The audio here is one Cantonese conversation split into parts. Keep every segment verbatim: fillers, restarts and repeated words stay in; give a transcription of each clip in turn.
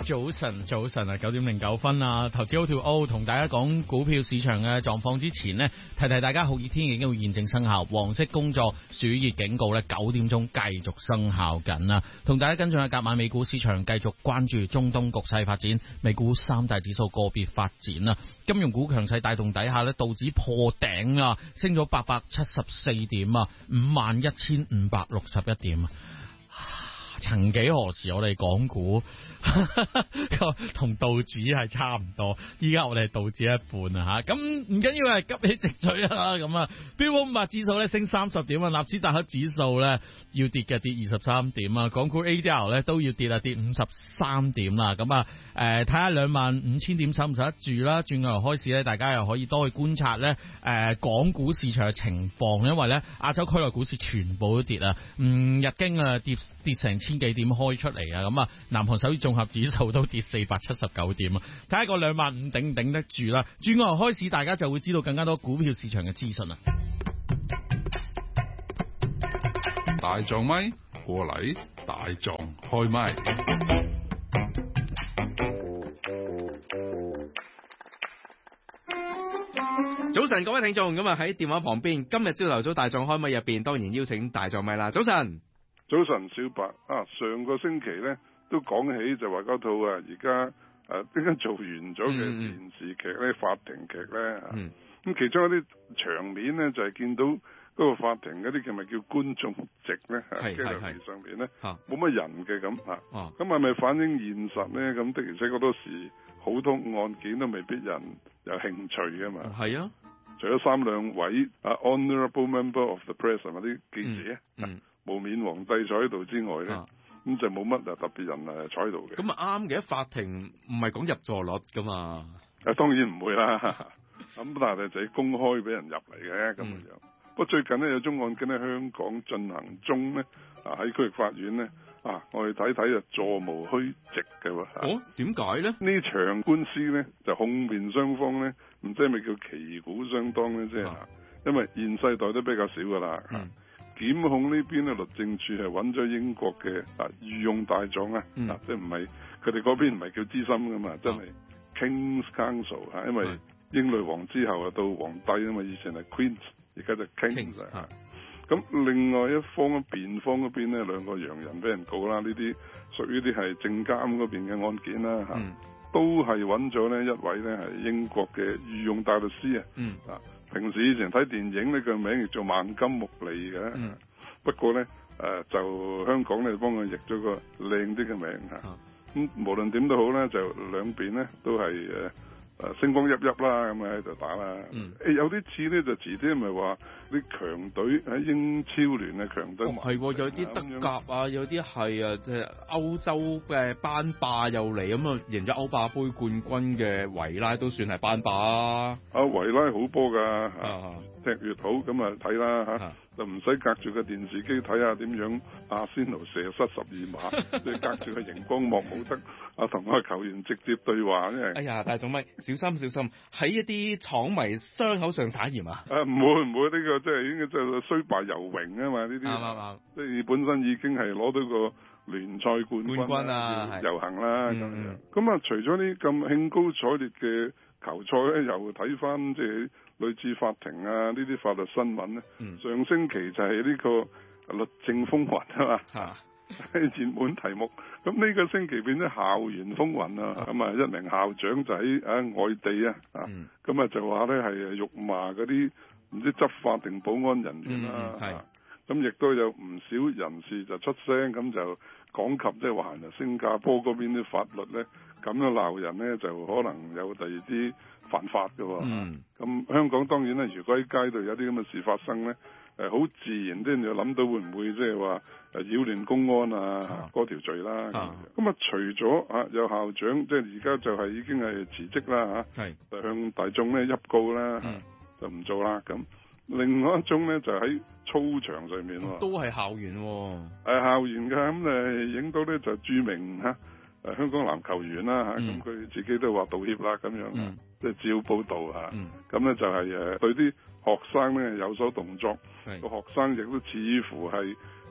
早晨，早晨啊，九點零九分啊！投資 O to O 同大家講股票市場嘅狀況之前呢，提提大家酷熱天氣已經會現正生效，黃色工作暑熱警告咧，九點鐘繼續生效緊啊！同大家跟進下隔晚美股市場，繼續關注中東局勢發展，美股三大指數個別發展啊！金融股強勢帶動底下咧，道指破頂啊，升咗八百七十四點啊，五萬一千五百六十一點啊！曾幾何時我哋港股同道指係差唔多，依家我哋係道指一半啊吓，咁唔緊要係急起直追啊咁啊，標普五百指數咧升三十點啊，納斯達克指數咧要跌嘅跌二十三點啊，港股 A D R 咧都要跌啊跌五十三點啦，咁啊誒睇下兩萬五千點守唔守得住啦，轉過嚟開市咧，大家又可以多去觀察咧誒港股市場嘅情況，因為咧亞洲區內股市全部都跌啊，嗯日經啊跌跌成千幾點開出嚟啊，咁啊，南韓首爾綜合指數都跌四百七十九點啊，睇下個兩萬五頂唔頂得住啦。轉過嚟開市，大家就會知道更加多股票市場嘅資訊啦。 大狀咪過嚟，大狀開咪。 早晨，各位聽眾，咁啊喺電話旁邊，今日朝頭早大狀開咪入邊，當然邀請大狀咪啦。早晨。 早晨，小白啊！上個星期咧都講起就話嗰套啊，而家誒點解做完咗嘅電視劇咧、嗯、法庭劇咧咁、嗯、其中一啲場面咧就係、是、見到嗰個法庭嗰啲叫咪叫觀眾席咧，喺鏡頭上面咧冇乜人嘅咁嚇，咁係咪反映現實咧？咁的而且確好多時好多案件都未必人有興趣㗎嘛。係啊，除咗三兩位啊 Honourable Member of the Press 同埋啲記者。嗯嗯無冕皇帝坐喺度之外咧，咁、啊、就冇乜特別人誒坐喺度嘅。咁啊啱嘅，法庭唔係講入座率噶嘛。啊當然唔會啦，咁但係就係公開俾人入嚟嘅咁樣。不過最近呢，有宗案件喺香港進行中咧，啊喺區域法院咧，啊我哋睇睇就座無虛席嘅喎。哦，點解咧？呢場官司咧就控辯雙方咧，唔知係咪叫旗鼓相當咧？即係、啊，因為現世代都比較少噶啦。嗯檢控呢邊咧，律政處係揾咗英國嘅啊御用大狀啊，嗯、啊即係唔係佢哋嗰邊唔係叫資深噶嘛，真係 King's Counsel 嚇、啊，因為英女王之後啊到皇帝啊嘛，以前係 Queen， 而家就 King 啊。咁另外一方辯方嗰邊咧，兩個洋人俾人告啦，呢啲屬於啲係證監嗰邊嘅案件啦嚇、嗯啊，都係揾咗呢一位咧係英國嘅御用大律師啊，嗯、啊。平時以前睇電影呢個名叫做萬金木利嘅、嗯，不過咧誒、呃、就香港咧幫佢譯咗個靚啲嘅名嚇，咁、啊嗯、無論點都好咧，就兩邊咧都係誒誒星光熠熠啦，咁啊喺度打啦。誒、嗯欸、有啲似咧就遲啲咪話啲強隊喺英超聯嘅強隊，係、哦、有啲德甲啊，有啲係啊，即係歐洲嘅班霸又嚟咁啊，贏咗歐霸杯冠軍嘅維拉都算係班霸啊！啊維拉好波㗎、啊，踢越好咁啊睇啦嚇，就唔使隔住個電視機睇下點樣阿仙奴射失十二碼，即係隔住個熒光幕冇得啊同個球員直接對話，因為哎呀，大總咪小心小心，喺一啲廠迷傷口上撒鹽啊！啊唔會唔會呢個即係應該即係雖敗猶榮啊嘛，呢啲即係本身已經係攞到個聯賽冠軍，冠軍啊，遊行啦咁樣。咁啊，除咗呢咁興高采烈嘅球賽咧，又睇翻即係類似法庭啊呢啲法律新聞咧、嗯。上星期就係呢個律政風雲啊嘛，係熱門題目。咁呢個星期變咗校園風雲啊，咁啊一名校長就喺啊外地啊，啊咁、嗯、啊就話咧係辱罵嗰啲唔知執法定保安人員啦，咁亦、嗯啊、都有唔少人士就出聲，咁就講及即係話人新加坡嗰邊啲法律咧，咁樣鬧人咧就可能有第二啲犯法嘅喎。咁、嗯、香港當然咧，如果喺街度有啲咁嘅事發生咧，誒好自然啲就諗到會唔會即係話誒擾亂公安啊嗰、啊、條罪啦。咁啊，啊除咗啊有校長即係而家就係已經係辭職啦嚇，就向大眾咧挹告啦、嗯，就唔做啦咁。另外一種咧就喺操場上面喎，都係校園喎、哦，係校園嘅，咁誒影到咧就著名嚇誒、啊、香港籃球員啦嚇，咁、啊、佢、嗯、自己都話道歉啦咁樣，即、嗯、係、就是、照報導嚇，咁、嗯、咧就係誒對啲學生咧有所動作，個學生亦都似乎係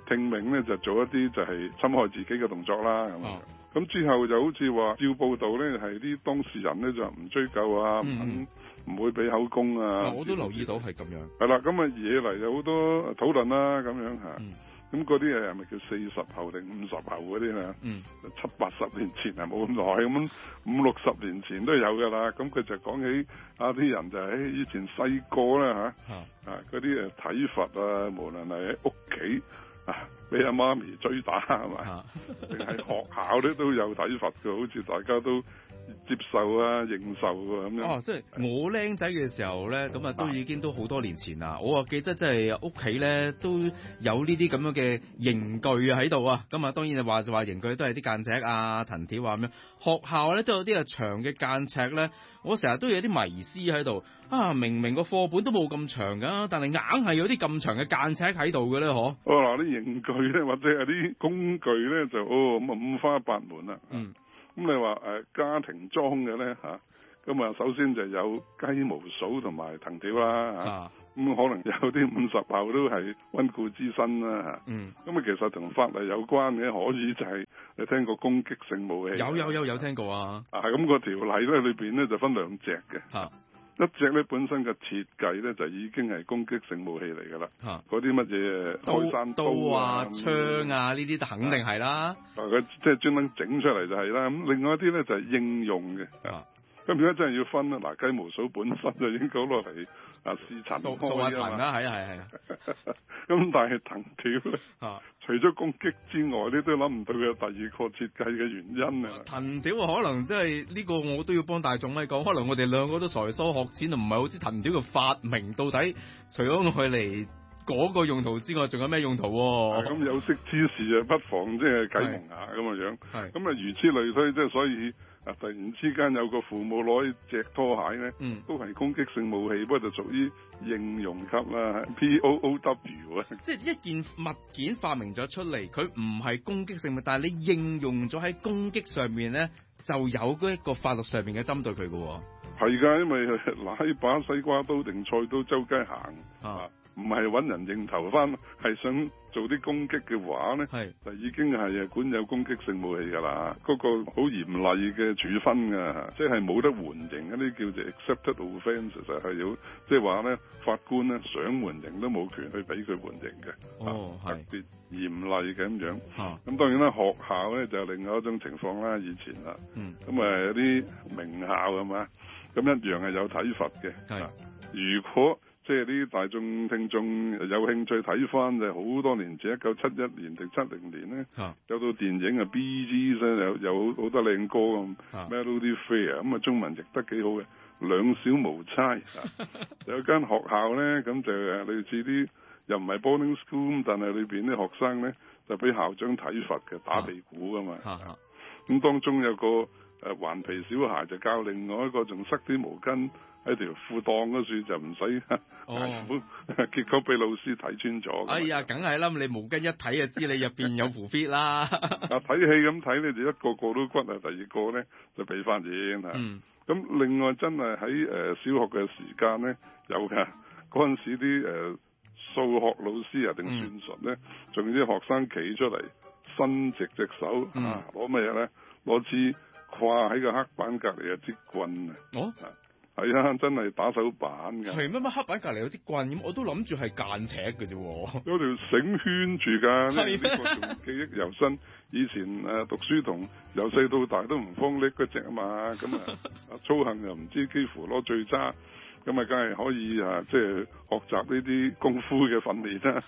聽命咧就做一啲就係侵害自己嘅動作啦。咁、啊，咁之後就好似話照報道咧，係啲當事人咧就唔追究啊，唔、嗯、肯唔會俾口供啊。 我都留意到係咁樣。 係啦，咁啊惹嚟有好多討論啦，咁樣嚇。 嗯咁嗰啲誒係咪叫四十後定五十後嗰啲啊？嗯，七八十年前係冇咁耐，咁五六十年前都有㗎啦。咁佢就講起啊啲人就喺以前細個啦嚇，啊嗰啲誒體罰啊，無論係喺屋企啊俾阿媽咪追打係嘛，定係學校咧都有體罰嘅，好似大家都接受啊、認受啊咁樣。 哦，即係我僆仔嘅時候咧，咁啊都已經都好多年前啦。我啊記得即係屋企咧都有呢啲咁樣嘅刑具啊喺度啊。咁啊當然就話就話刑具都係啲間尺啊、藤條啊咁樣。學校咧都有啲啊長嘅間尺咧。我成日都有啲迷思喺度啊！明明個課本都冇咁長噶，但係硬係有啲咁長嘅間尺喺度嘅咧，嗬？ 哦嗱，啲刑具咧或者係啲工具咧就哦咁啊五花八門啦。嗯。咁你話誒家庭裝嘅咧嚇，咁啊首先就有雞毛掃同埋藤條啦嚇。啊。咁可能有啲五十後都係溫故知新啦嚇。嗯。咁啊其實同法例有關嘅，可以就係你聽過攻擊性武器？ 有有有有聽過啊。啊咁個條例咧裏邊咧就分兩隻嘅。嚇、啊。一隻咧本身嘅設計咧就已經係攻擊性武器嚟㗎啦。嚇、啊。嗰啲乜嘢開山刀啊、 槍啊呢啲，肯定係啦。 啊，佢即係專登整出嚟就係啦。咁另外一啲咧就係應用嘅。啊。咁而家真係要分啦。嗱，雞毛掃本身就應該攞嚟啊試塵掃掃下塵啦，係啊係啊。 咁但係藤條咧，啊，除咗攻擊之外，你都諗唔到佢有第二個設計嘅原因啊！ 藤條可能即係呢個我都要幫大眾咪講，可能我哋兩個都才疏學淺，唔係好知藤條嘅發明到底除咗用嚟嗰個用途之外，仲有咩用途？ 咁有識之士啊，不妨即係啟蒙下咁嘅樣。係咁啊，如此類推，即係所以。啊！突然之間有個父母攞隻拖鞋咧，嗯、都係攻擊性武器，不過就屬於應用級啦 ，P O O W 啊。 即係一件物件發明咗出嚟，佢唔係攻擊性嘅，但係你應用咗喺攻擊上面咧，就有嗰一個法律上面嘅針對佢嘅。 係㗎，因為拿起把西瓜刀定菜刀周街行啊。唔係揾人認頭翻，係想做啲攻擊嘅話咧，係就已經係管有攻擊性武器㗎啦。嗰、那個好嚴厲嘅處分㗎，即係冇得緩刑嗰啲叫做 accepted offence，其實係要即係話咧，法官咧想緩刑都冇權去俾佢緩刑嘅。 哦，係特別嚴厲嘅咁樣。咁、 啊、 當然啦，學校咧就另外一種情況啦。以前啦，咁誒、嗯、有啲名校係嘛，咁一樣係有體罰嘅。係，如果即係啲大眾聽眾有興趣睇翻，就好多年前一九七一年定七零年咧，啊、有套電影啊 Bee Gees 有有好多靚歌咁、啊、Melody Fair 咁啊，中文譯得幾好嘅，兩小無猜。有間學校咧，咁就誒類似啲又唔係 boarding school，但係裏邊啲學生咧就俾校長體罰嘅，打屁股噶嘛。咁、啊啊、當中有個誒頑皮小孩就教另外一個仲塞啲毛巾喺條褲檔嗰處，就唔使哦，結果俾老師睇穿咗。 哎呀，梗係啦，你毛巾一睇就知你入邊有符 fit 啦。 啊，睇戲咁睇你哋一個個都骨啊，第二個咧就俾翻錢嚇。嗯。咁另外真係喺誒小學嘅時間咧有㗎，嗰陣時啲誒數學老師啊定算術咧，仲有啲學生企出嚟伸直隻手、嗯、啊，攞咩嘢咧？攞支掛喺個黑板隔離有支棍啊！哦，係啊，真係打手板㗎。 係乜乜黑板隔離有支棍咁？我都諗住係間尺嘅啫。 有條繩圈住㗎。係咩？呢個仲記憶猶新。以前誒讀書同由細到大都唔方叻嗰隻啊嘛。咁啊，操行又唔知幾乎攞最差。咁啊，梗係可以啊，即係學習呢啲功夫嘅訓練啦。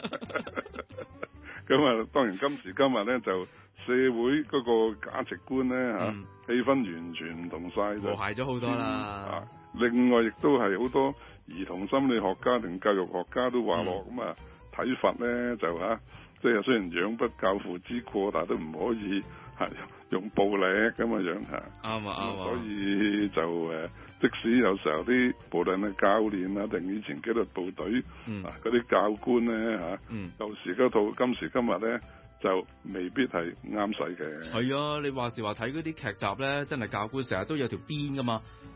咁啊，當然今時今日咧就。社會嗰個價值觀咧嚇，嗯、氣氛完全唔同晒，就和諧咗好多啦。 另外亦都係好多兒童心理學家定教育學家都話落咁啊，體罰咧就嚇，即係雖然養不教父之過，但係都唔可以係用暴力咁嘅樣嚇。 啱啊啱啊。 所以就誒，即使有時候啲無論係教練啊定以前紀律部隊、嗯、啊嗰啲教官咧嚇，嗯、舊時嗰套今時今日咧。就未必係啱使嘅。 係啊，你話時話睇嗰啲劇集咧，真係教官成日都有條鞭噶嘛，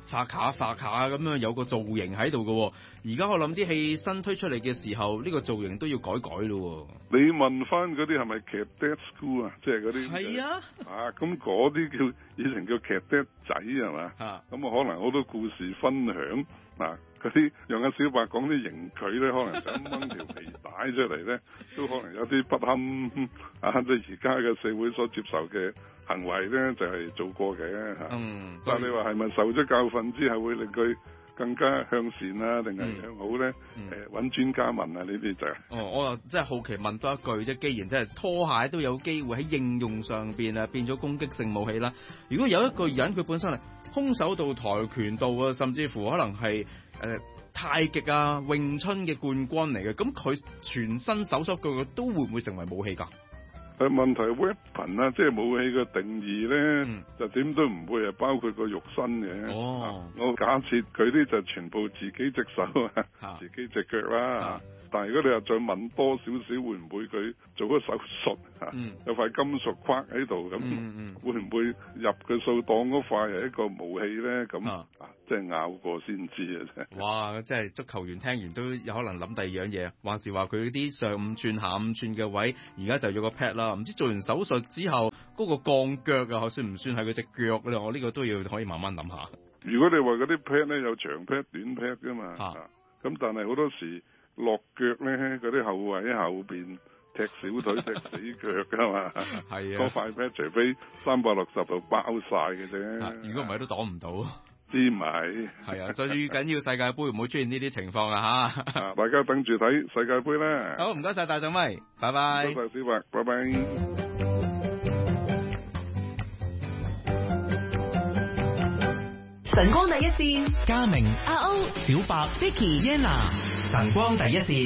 發下發下咁樣有個造型喺度嘅。而家我諗啲戲新推出嚟嘅時候，呢、這個造型都要改改咯。 你問翻嗰啲係咪劇爹 school 啊？即係嗰啲係啊， 啊咁嗰啲叫以前叫劇爹仔係嘛？啊，咁啊可能好多故事分享啊，嗰啲讓阿小白講啲刑具咧，可能想掹條皮帶出嚟咧，都可能有啲不堪啊！即係而家嘅社會所接受嘅行為咧，就係、是、做過嘅嚇。嗯，但係你話係咪受咗教訓之後會令佢更加向善啊，定係向好咧？誒、嗯，揾、呃、專家問啊，呢啲就係。哦， 我又真係好奇問多一句啫。既然真係拖鞋都有機會喺應用上邊啊，變咗攻擊性武器啦。如果有一個人佢本身係空手道、跆拳道啊，甚至乎可能係誒、呃、太極啊、詠春嘅冠軍嚟嘅，咁佢全身手手腳腳都會唔會成為武器㗎？ 誒問題 weapon 啊，即係武器嘅定義咧、嗯，就點都唔會係包括個肉身嘅。哦，我假設佢啲就全部自己隻手啊，自己隻腳啦。啊但係如果你話再問多少少，會唔會佢做咗手術嚇、嗯？有塊金屬框喺度咁，會唔會入佢數檔嗰塊係一個武器咧？咁啊，即係拗過先知啊！啫。哇！ 即係足球員聽完都有可能諗第二樣嘢，話時話佢啲上五寸下五寸嘅位，而家就有個 pad 啦。唔知做完手術之後嗰、嗰個鋼腳啊，算唔算係佢隻腳咧？我呢個都要可以慢慢諗下。 如果你話嗰啲 pad 咧有長 pad 短 pad 噶嘛，咁、啊、但係好多時。落腳咧，嗰啲後衞喺後邊踢小腿、踢死腳噶嘛，係啊，嗰塊咩？除非三百六十度包晒嘅啫。 如果唔係都擋唔到。 知咪？ 係啊，最緊要世界盃唔好出現呢啲情況啊嚇！ 大家等住睇世界盃啦。 好，唔該晒大獎威，拜拜。 唔該曬小白，拜拜。 晨光第一線， 嘉明、 阿歐、 小白、 Vicky、 Yenna，晨光第一線。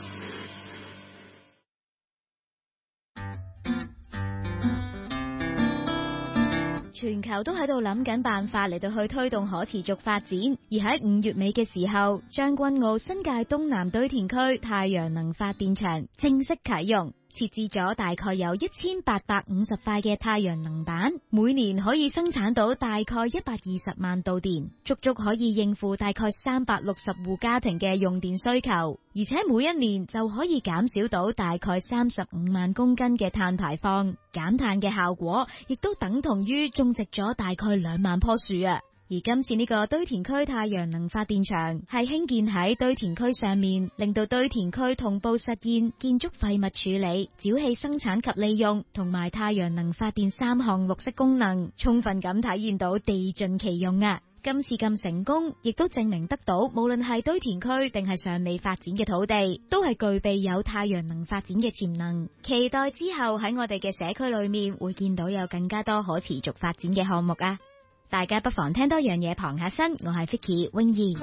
全球都喺度諗緊辦法嚟到去推動可持續發展，而喺五月尾嘅時候，將軍澳新界東南堆填區太陽能發電場正式啟用。設置咗大概有一千八百五十塊嘅太陽能板，每年可以生產到大概一百二十萬度電，足足可以應付大概三百六十戶家庭嘅用電需求，而且每一年就可以減少到大概三十五萬公斤嘅碳排放，減碳嘅效果亦都等同於種植咗大概兩萬棵樹啊！而今次呢個堆填區太陽能發電場係興建喺堆填區上面，令到堆填區同步實現建築廢物處理、沼氣生產及利用同埋太陽能發電三項綠色功能，充分咁體現到地盡其用啊！今次咁成功，亦都證明得到，無論係堆填區定係尚未發展嘅土地，都係具備有太陽能發展嘅潛能。期待之後喺我哋嘅社區裏面會見到有更加多可持續發展嘅項目啊！大家不妨聽多樣嘢傍下身，我係 Vicky 泳兒。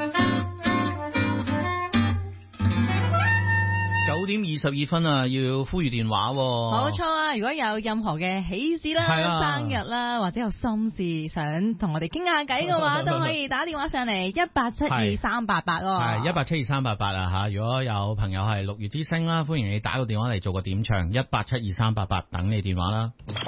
九點二十二分啊，要呼籲電話。 冇錯啊！如果有任何嘅喜事啦、啊、生日啦，或者有心事想同我哋傾下偈嘅話，都可以打電話上嚟一八七二三八八咯。 係一八七二三八八啊吓！如果有朋友係六月之星啦，歡迎你打個電話嚟做個點唱，一八七二三八八等你電話啦。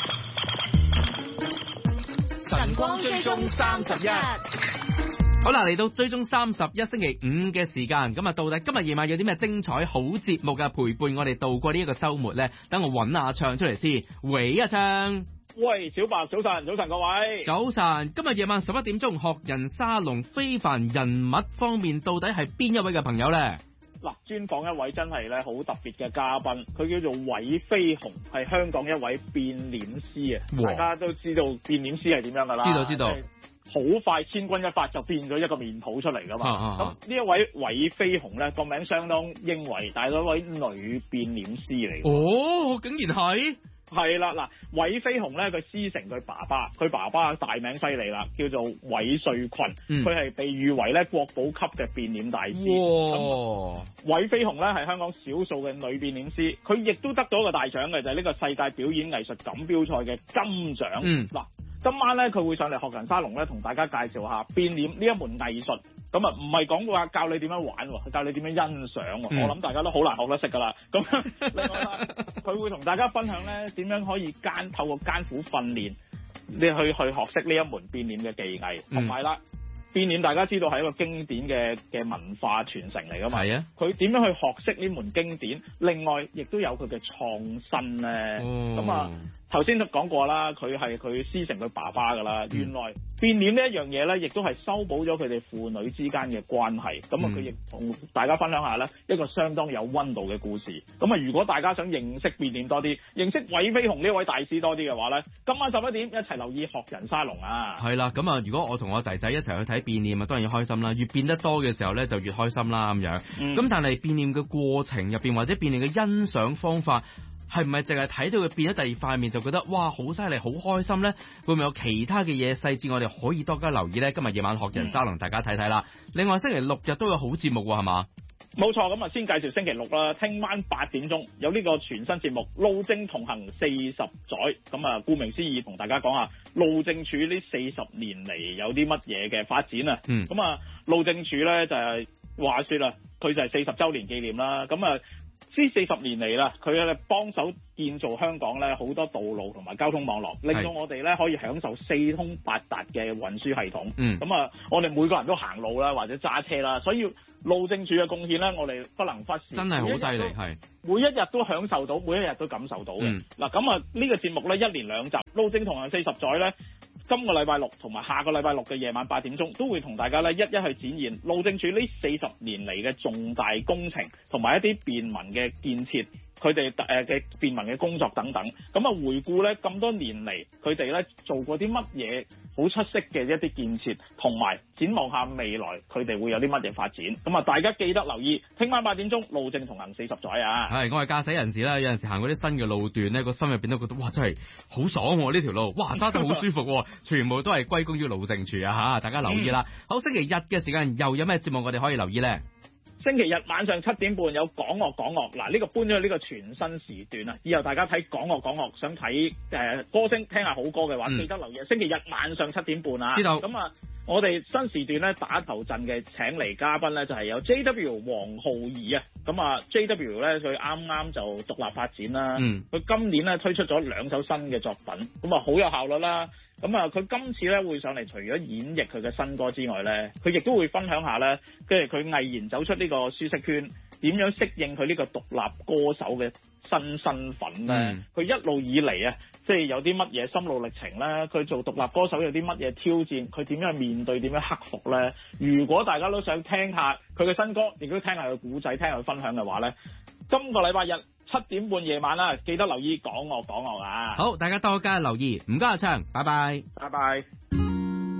晨光追蹤三十一， 好啦，嚟到追蹤三十一星期五嘅時間，咁啊，到底今日夜晚有啲咩精彩好節目嘅陪伴我哋度過呢一個周末咧？等我揾阿唱出嚟先，喂阿唱， 喂小白，早晨，早晨各位， 早晨，今日夜晚十一點鐘，學人沙龍非凡人物方面，到底係邊一位嘅朋友咧？ 嗱，專訪一位真係咧好特別嘅嘉賓，佢叫做韋飛鴻，係香港一位變臉師啊！大家都知道變臉師係點樣噶啦？ 知道知道， 好快千鈞一髮就變咗一個面譜出嚟噶嘛！咁呢一位韋飛鴻咧個名相當英偉，但係一位女變臉師嚟嘅。 哦，竟然係。 係啦，嗱，韋飛鴻咧，佢師承佢爸爸，佢爸爸大名犀利啦，叫做韋瑞群，佢係、嗯、被譽為咧國寶級嘅變臉大師。哇！韋飛鴻咧係香港少數嘅女變臉師，佢亦都得到一個大獎嘅，就係、是、呢個世界表演藝術錦標賽嘅金獎。嗯，嗱。今晚咧佢會上嚟學人沙龍咧，同大家介紹下變臉呢一門藝術。咁啊，唔係講話教你點樣玩，係教你點樣欣賞。嗯、我諗大家都好難學得識噶啦。咁另外啦，佢會同大家分享咧點樣可以艱透過艱苦訓練，你去去學識呢一門變臉嘅技藝，同埋啦。 變臉大家知道係一個經典嘅嘅文化傳承嚟噶嘛。 係啊。 佢點樣去學識呢門經典？另外亦都有佢嘅創新咧。咁、哦、啊，頭先都講過啦，佢係佢師承佢爸爸噶啦。嗯、原來變臉呢一樣嘢咧，亦都係修補咗佢哋父女之間嘅關係。咁啊，佢亦同大家分享下咧一個相當有溫度嘅故事。咁啊，如果大家想認識變臉多啲，認識韋飛鴻呢位大師多啲嘅話咧，今晚十一點一齊留意學人沙龍啊！ 係啦，咁啊，如果我同我仔仔一齊去睇變臉啊，當然要開心啦。越變得多嘅時候咧，就越開心啦咁樣。咁、嗯、但係變臉嘅過程入邊，或者變臉嘅欣賞方法，係唔係淨係睇到佢變咗第二塊面就覺得哇好犀利好開心咧？會唔會有其他嘅嘢細節我哋可以多加留意咧？今日夜晚學人沙龍，大家睇睇啦。另外星期六日都有好節目喎，係嘛？ 冇錯，咁啊先介紹星期六啦。聽晚八點鐘有呢個全新節目《路政同行四十載》。咁啊，顧名思義，同大家講下路政署呢四十年嚟有啲乜嘢嘅發展啊。嗯。咁啊，路政署咧就係、是、話說啦，佢就係四十週年紀念啦。咁啊，呢四十年嚟啦，佢咧幫手建造香港咧好多道路同埋交通網絡，令到我哋咧可以享受四通八達嘅運輸系統。嗯。咁啊，我哋每個人都行路啦，或者揸車啦，所以路政署嘅貢獻咧，我哋不能忽視。真係好犀利，係每一日都享受到，每一日都感受到嘅。嗱、嗯，咁啊，呢個節目咧一連兩集，路政同行四十載咧，今個禮拜六同埋下個禮拜六嘅夜晚八點鐘，都會同大家咧一一去展現路政署呢四十年嚟嘅重大工程同埋一啲便民嘅建設。佢哋誒嘅便民嘅工作等等，咁啊回顧咧咁多年嚟，佢哋咧做過啲乜嘢好出色嘅一啲建設，同埋展望下未來佢哋會有啲乜嘢發展。咁啊，大家記得留意，聽晚八點鐘路政同行四十載啊！係，我係駕駛人士啦，有陣時行嗰啲新嘅路段咧，個心入邊都覺得哇，真係好爽喎！呢條路，哇揸得好舒服，全部都係歸功於路政署啊嚇！大家留意啦。嗯、好，星期日嘅時間又有咩節目我哋可以留意咧？星期日晚上七點半有港樂港樂，嗱呢個搬咗去呢個全新時段啊！以後大家睇港樂港樂，想睇誒、呃、歌星聽下好歌嘅話，嗯、記得留意。星期日晚上七點半啊！知道。咁啊，我哋新時段咧打頭陣嘅請嚟嘉賓咧就係、是、有 J W 黃浩儀啊！咁啊 J W 咧佢啱啱就獨立發展啦，佢、嗯、今年咧推出咗兩首新嘅作品，咁啊好有效率啦。咁啊，佢今次咧會上嚟，除咗演繹佢嘅新歌之外咧，佢亦都會分享下咧，跟住佢毅然走出呢個舒適圈，點樣適應佢呢個獨立歌手嘅新身份咧？佢、嗯、一路以嚟啊，即係有啲乜嘢心路歷程咧？佢做獨立歌手有啲乜嘢挑戰？佢點樣去面對？點樣克服咧？如果大家都想聽下佢嘅新歌，亦都聽下佢古仔，聽下佢分享嘅話咧，今個禮拜日七點半夜晚啦，記得留意港樂港樂啊！好，大家多加留意，唔該阿昌，拜拜，拜拜。